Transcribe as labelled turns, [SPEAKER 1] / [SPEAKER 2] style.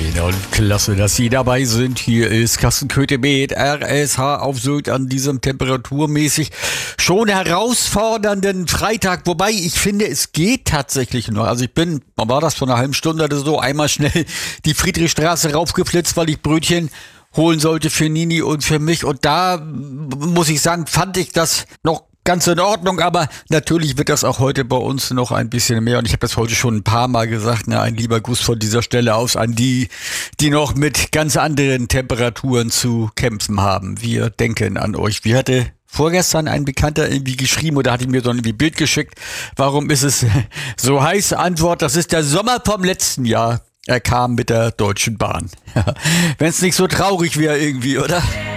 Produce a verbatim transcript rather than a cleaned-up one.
[SPEAKER 1] Genau, klasse, dass Sie dabei sind. Hier ist Carsten Köthe mit R S H auf Sylt an diesem temperaturmäßig schon herausfordernden Freitag. Wobei ich finde, es geht tatsächlich noch. Also ich bin, wann war das, vor einer halben Stunde oder so, einmal schnell die Friedrichstraße raufgeflitzt, weil ich Brötchen holen sollte für Nini und für mich. Und da, muss ich sagen, fand ich das noch ganz in Ordnung, aber natürlich wird das auch heute bei uns noch ein bisschen mehr und ich habe das heute schon ein paar Mal gesagt, ne, ein lieber Gruß von dieser Stelle aus an die, die noch mit ganz anderen Temperaturen zu kämpfen haben. Wir denken an euch. Wie hatte vorgestern ein Bekannter irgendwie geschrieben oder hatte mir so ein Bild geschickt, warum ist es so heiß? Antwort, das ist der Sommer vom letzten Jahr. Er kam mit der Deutschen Bahn. Wenn es nicht so traurig wäre irgendwie, oder?